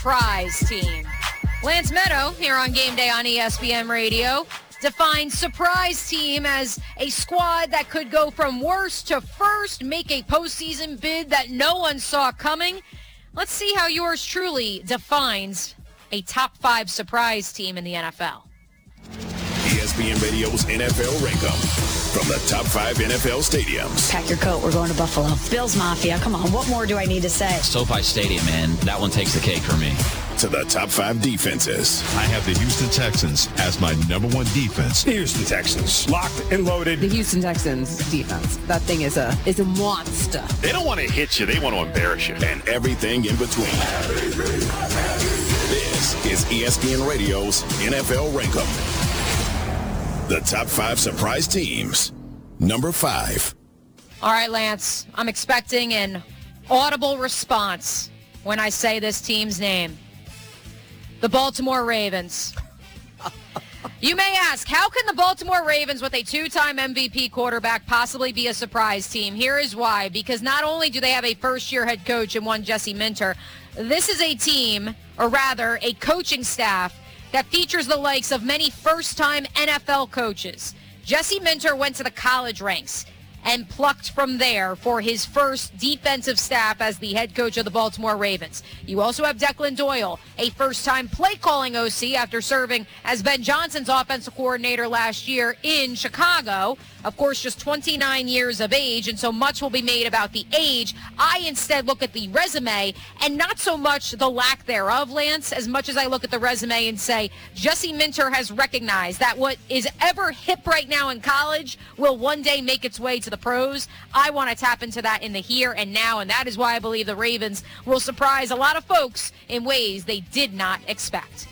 surprise team. Lance Meadow here on Game Day on ESPN Radio defines surprise team as a squad that could go from worst to first, make a postseason bid that no one saw coming. Let's see how yours truly defines a top 5 surprise team in the NFL. ESPN Radio's NFL Rank-Em from the top 5 NFL stadiums. Pack your coat. We're going to Buffalo. Bills Mafia. Come on. What more do I need to say? SoFi Stadium, man. That one takes the cake for me. To the top 5 defenses. I have the Houston Texans as my number 1 defense. The Houston Texans, locked and loaded. The Houston Texans defense. That thing is a monster. They don't want to hit you. They want to embarrass you. And everything in between. This is ESPN Radio's NFL Rank-Em. The top 5 surprise teams. Number 5. All right, Lance, I'm expecting an audible response when I say this team's name. The Baltimore Ravens. You may ask, how can the Baltimore Ravens with a 2-time MVP quarterback possibly be a surprise team? Here is why. Because not only do they have a first-year head coach in one Jesse Minter, this is a team, or rather a coaching staff, that features the likes of many first-time NFL coaches. Jesse Minter went to the college ranks and plucked from there for his first defensive staff as the head coach of the Baltimore Ravens. You also have Declan Doyle, a first-time play-calling OC after serving as Ben Johnson's offensive coordinator last year in Chicago. Of course, just 29 years of age, and so much will be made about the age. I instead look at the resume and not so much the lack thereof, Lance, as much as I look at the resume and say, Jesse Minter has recognized that what is ever hip right now in college will one day make its way to the pros. I want to tap into that in the here and now, and that is why I believe the Ravens will surprise a lot of folks in ways they did not expect.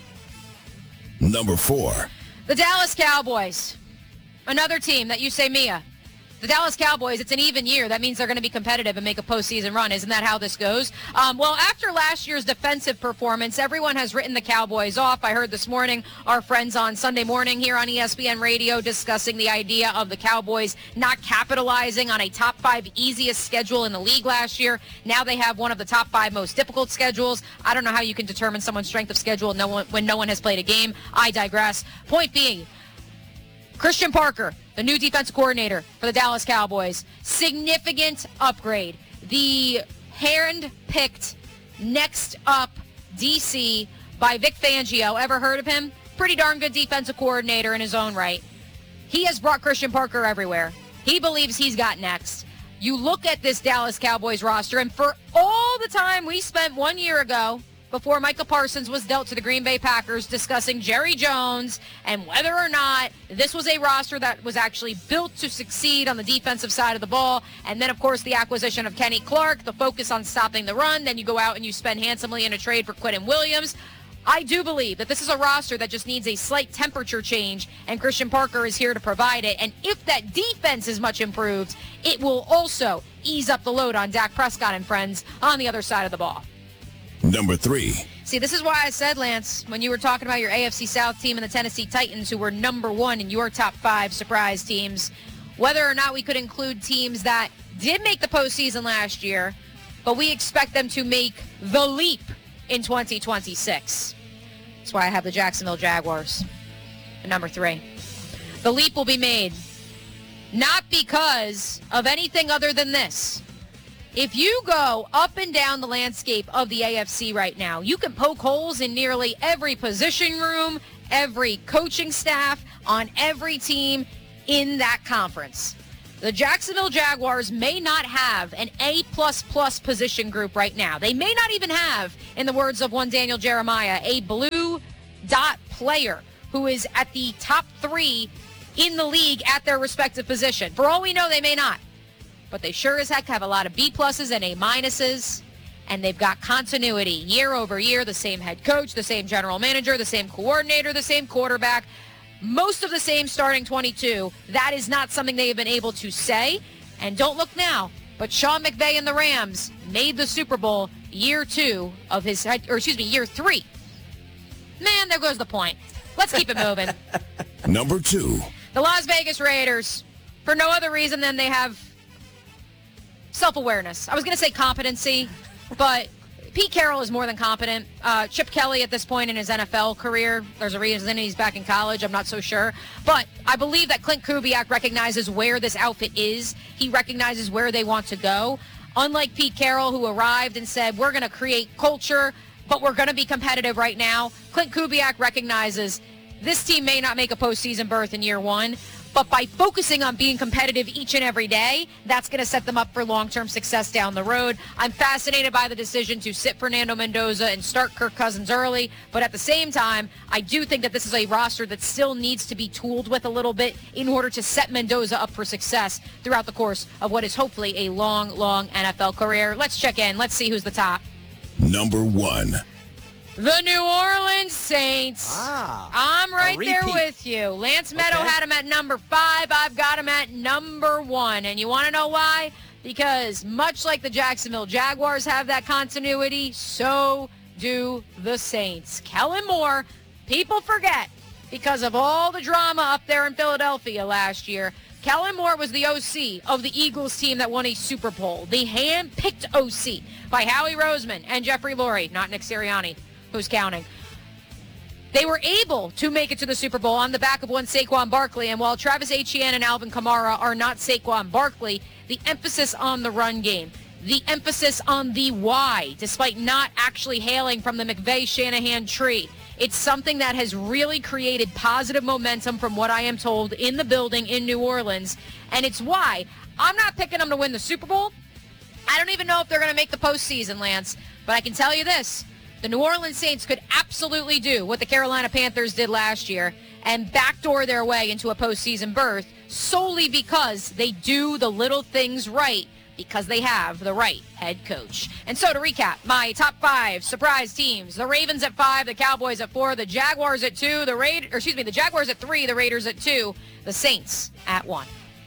Number 4. The Dallas Cowboys. Another team that you say, Mia. The Dallas Cowboys, it's an even year. That means they're going to be competitive and make a postseason run. Isn't that how this goes? Well, after last year's defensive performance, everyone has written the Cowboys off. I heard this morning our friends on Sunday morning here on ESPN Radio discussing the idea of the Cowboys not capitalizing on a top 5 easiest schedule in the league last year. Now they have one of the top 5 most difficult schedules. I don't know how you can determine someone's strength of schedule when no one has played a game. I digress. Point being, Christian Parker, the new defensive coordinator for the Dallas Cowboys, significant upgrade. The hand-picked next up DC by Vic Fangio. Ever heard of him? Pretty darn good defensive coordinator in his own right. He has brought Christian Parker everywhere. He believes he's got next. You look at this Dallas Cowboys roster, and for all the time we spent 1 year ago before Micah Parsons was dealt to the Green Bay Packers discussing Jerry Jones and whether or not this was a roster that was actually built to succeed on the defensive side of the ball. And then, of course, the acquisition of Kenny Clark, the focus on stopping the run. Then you go out and you spend handsomely in a trade for Quentin Williams. I do believe that this is a roster that just needs a slight temperature change, and Christian Parker is here to provide it. And if that defense is much improved, it will also ease up the load on Dak Prescott and friends on the other side of the ball. Number 3. See, this is why I said, Lance, when you were talking about your AFC South team and the Tennessee Titans, who were number 1 in your top 5 surprise teams, whether or not we could include teams that did make the postseason last year, but we expect them to make the leap in 2026. That's why I have the Jacksonville Jaguars at number 3. The leap will be made not because of anything other than this. If you go up and down the landscape of the AFC right now, you can poke holes in nearly every position room, every coaching staff, on every team in that conference. The Jacksonville Jaguars may not have an A++ position group right now. They may not even have, in the words of one Daniel Jeremiah, a blue dot player who is at the top 3 in the league at their respective position. For all we know, they may not. But they sure as heck have a lot of B+ and A-, and they've got continuity year over year, the same head coach, the same general manager, the same coordinator, the same quarterback, most of the same starting 22. That is not something they have been able to say. And don't look now, but Sean McVay and the Rams made the Super Bowl year 3. Man, there goes the point. Let's keep it moving. Number 2. The Las Vegas Raiders, for no other reason than they have self-awareness. I was going to say competency, but Pete Carroll is more than competent. Chip Kelly at this point in his NFL career, there's a reason he's back in college. I'm not so sure. But I believe that Clint Kubiak recognizes where this outfit is. He recognizes where they want to go. Unlike Pete Carroll, who arrived and said, we're going to create culture, but we're going to be competitive right now. Clint Kubiak recognizes this team may not make a postseason berth in year one, but by focusing on being competitive each and every day, that's going to set them up for long-term success down the road. I'm fascinated by the decision to sit Fernando Mendoza and start Kirk Cousins early, but at the same time, I do think that this is a roster that still needs to be tooled with a little bit in order to set Mendoza up for success throughout the course of what is hopefully a long, long NFL career. Let's check in. Let's see who's the top. Number 1. The New Orleans Saints. I'm right there with you. Lance Meadow had him at number 5. I've got him at number 1. And you want to know why? Because much like the Jacksonville Jaguars have that continuity, so do the Saints. Kellen Moore, people forget, because of all the drama up there in Philadelphia last year, Kellen Moore was the OC of the Eagles team that won a Super Bowl. The hand-picked OC by Howie Roseman and Jeffrey Lurie, not Nick Sirianni. Who's counting? They were able to make it to the Super Bowl on the back of one Saquon Barkley. And while Travis Etienne and Alvin Kamara are not Saquon Barkley, the emphasis on the run game, the emphasis on the why, despite not actually hailing from the McVay-Shanahan tree, it's something that has really created positive momentum from what I am told in the building in New Orleans. And it's why I'm not picking them to win the Super Bowl. I don't even know if they're going to make the postseason, Lance. But I can tell you this. The New Orleans Saints could absolutely do what the Carolina Panthers did last year and backdoor their way into a postseason berth solely because they do the little things right because they have the right head coach. And so to recap, my top 5 surprise teams: the Ravens at 5, the Cowboys at 4, the Jaguars at 2, the Jaguars at 3, the Raiders at 2, the Saints at 1.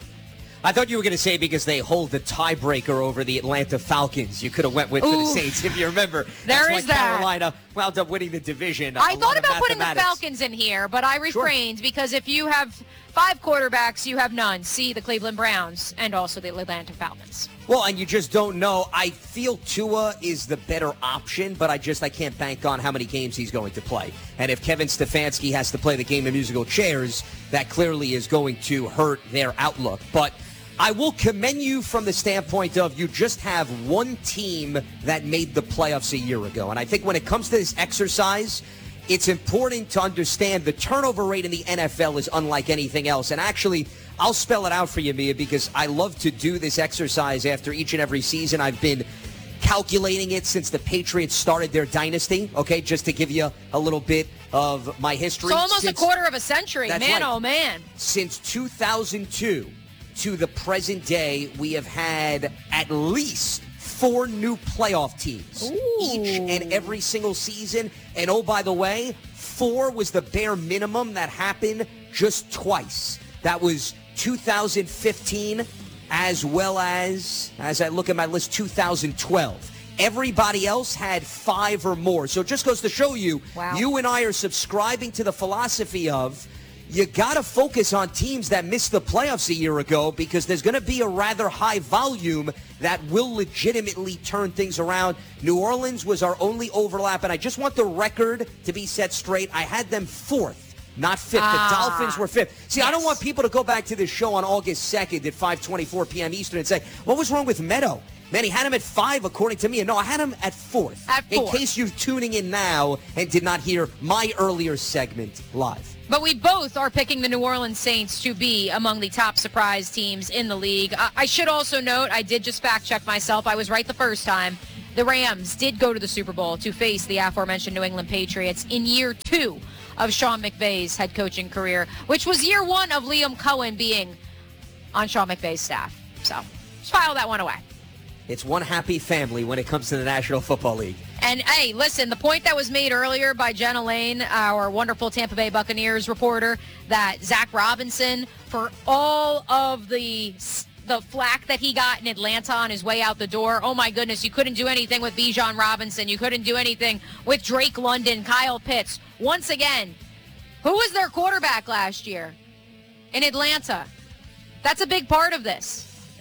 I thought you were going to say because they hold the tiebreaker over the Atlanta Falcons. You could have went with for the Saints, if you remember. That's why Carolina wound up winning the division. I thought about putting the Falcons in here, but I refrained because if you have 5 quarterbacks, you have none. See the Cleveland Browns and also the Atlanta Falcons. Well, and you just don't know. I feel Tua is the better option, but I can't bank on how many games he's going to play. And if Kevin Stefanski has to play the game of musical chairs, that clearly is going to hurt their outlook. But I will commend you from the standpoint of you just have one team that made the playoffs a year ago. And I think when it comes to this exercise, it's important to understand the turnover rate in the NFL is unlike anything else. And actually, I'll spell it out for you, Mia, because I love to do this exercise after each and every season. I've been calculating it since the Patriots started their dynasty, okay, just to give you a little bit of my history. So almost a quarter of a century. Man, right. Oh, man. Since 2002 to the present day, we have had at least 4 new playoff teams each and every single season. And oh, by the way, 4 was the bare minimum that happened just twice. That was 2015 as well as I look at my list, 2012. Everybody else had 5 or more. So it just goes to show you, you and I are subscribing to the philosophy of you got to focus on teams that missed the playoffs a year ago because there's going to be a rather high volume that will legitimately turn things around. New Orleans was our only overlap, and I just want the record to be set straight. I had them 4th, not 5th. The Dolphins were 5th. See, yes. I don't want people to go back to this show on August 2nd at 5:24 p.m. Eastern and say, what was wrong with Meadow? Man, he had him at 5, according to me. And no, I had him at 4th. In case you're tuning in now and did not hear my earlier segment live. But we both are picking the New Orleans Saints to be among the top surprise teams in the league. I should also note, I did just fact-check myself. I was right the first time. The Rams did go to the Super Bowl to face the aforementioned New England Patriots in year 2 of Sean McVay's head coaching career, which was year 1 of Liam Cohen being on Sean McVay's staff. So just file that one away. It's one happy family when it comes to the National Football League. And, hey, listen, the point that was made earlier by Jenna Lane, our wonderful Tampa Bay Buccaneers reporter, that Zach Robinson, for all of the flack that he got in Atlanta on his way out the door, oh, my goodness, you couldn't do anything with Bijan Robinson. You couldn't do anything with Drake London, Kyle Pitts. Once again, who was their quarterback last year in Atlanta? That's a big part of this.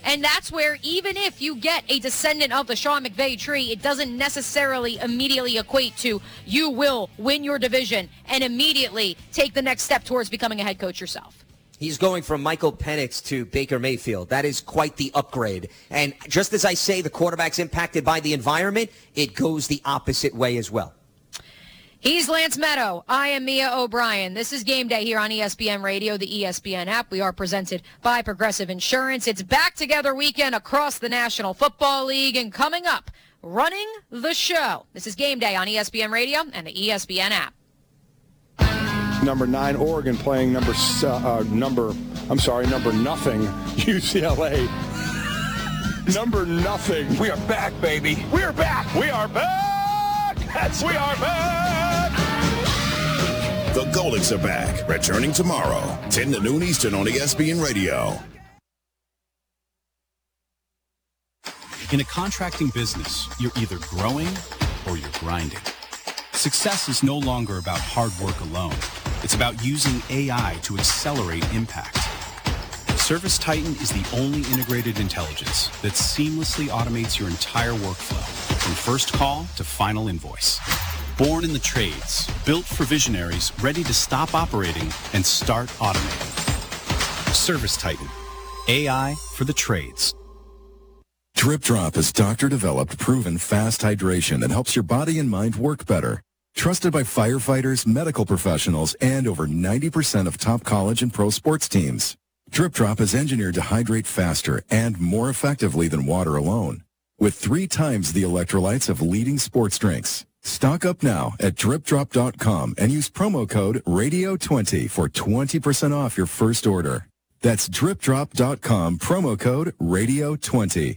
And that's where even if you get a descendant of the Sean McVay tree, it doesn't necessarily immediately equate to you will win your division and immediately take the next step towards becoming a head coach yourself. He's going from Michael Penix to Baker Mayfield. That is quite the upgrade. And just as I say the quarterback's impacted by the environment, it goes the opposite way as well. He's Lance Meadow. I am Mia O'Brien. This is Game Day here on ESPN Radio, the ESPN app. We are presented by Progressive Insurance. It's back together weekend across the National Football League. And coming up, running the show. This is Game Day on ESPN Radio and the ESPN app. Number 9, Oregon playing number nothing, UCLA. Number nothing. We are back, baby. We are back. We are back. We are back. The Golics are back, returning tomorrow, 10 to noon Eastern on ESPN Radio. In a contracting business, you're either growing or you're grinding. Success is no longer about hard work alone. It's about using AI to accelerate impact. ServiceTitan is the only integrated intelligence that seamlessly automates your entire workflow, from first call to final invoice. Born in the trades, built for visionaries ready to stop operating and start automating. ServiceTitan, AI for the trades. Drip Drop is doctor-developed, proven fast hydration that helps your body and mind work better. Trusted by firefighters, medical professionals, and over 90% of top college and pro sports teams. Drip Drop is engineered to hydrate faster and more effectively than water alone, with 3 times the electrolytes of leading sports drinks. Stock up now at dripdrop.com and use promo code RADIO20 for 20% off your first order. That's dripdrop.com, promo code RADIO20.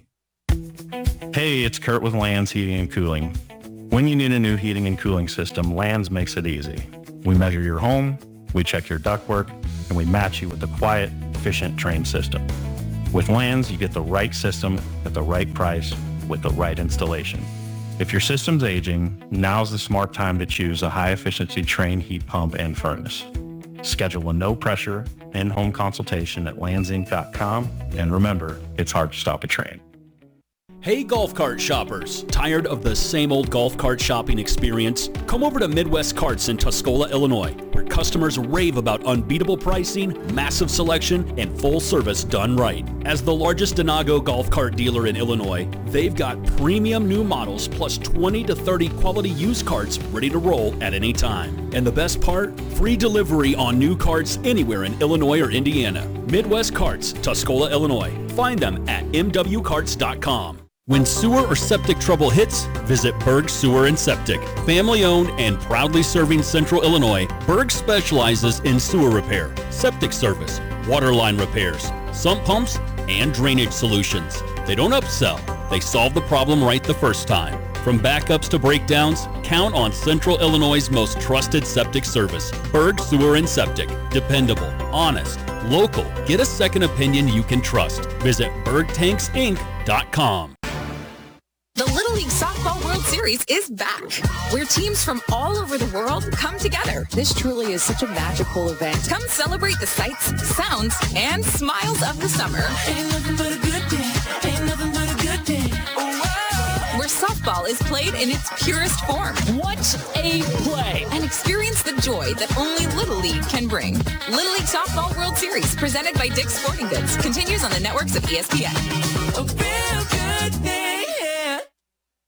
Hey, it's Kurt with Lands Heating and Cooling. When you need a new heating and cooling system, Lands makes it easy. We measure your home, we check your ductwork, and we match you with a quiet, efficient, trained system. With Lands, you get the right system at the right price with the right installation. If your system's aging, now's the smart time to choose a high-efficiency trained heat pump and furnace. Schedule a no-pressure, in-home consultation at landsinc.com, and remember, it's hard to stop a train. Hey golf cart shoppers, tired of the same old golf cart shopping experience? Come over to Midwest Carts in Tuscola, Illinois, where customers rave about unbeatable pricing, massive selection, and full service done right. As the largest Denago golf cart dealer in Illinois, they've got premium new models plus 20 to 30 quality used carts ready to roll at any time. And the best part? Free delivery on new carts anywhere in Illinois or Indiana. Midwest Carts, Tuscola, Illinois. Find them at mwcarts.com. When sewer or septic trouble hits, visit Berg Sewer and Septic. Family-owned and proudly serving Central Illinois, Berg specializes in sewer repair, septic service, water line repairs, sump pumps, and drainage solutions. They don't upsell. They solve the problem right the first time. From backups to breakdowns, count on Central Illinois' most trusted septic service. Berg Sewer and Septic. Dependable, honest, local. Get a second opinion you can trust. Visit bergtanksinc.com. The Little League Softball World Series is back, where teams from all over the world come together. This truly is such a magical event. Come celebrate the sights, sounds, and smiles of the summer. Ain't nothing but a good day. Ain't nothing but a good day. Where softball is played in its purest form. What a play! And experience the joy that only Little League can bring. Little League Softball World Series, presented by Dick's Sporting Goods, continues on the networks of ESPN. A real good day.